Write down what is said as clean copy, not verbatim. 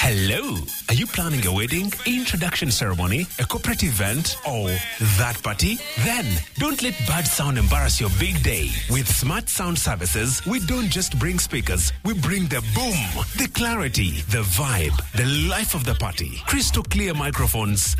Hello. Are you planning a wedding, introduction ceremony, a corporate event, or that party? Then don't let bad sound embarrass your big day. With Smart Sound Services, we don't just bring speakers, we bring the boom, the clarity, the vibe, the life of the party. Crystal clear microphones,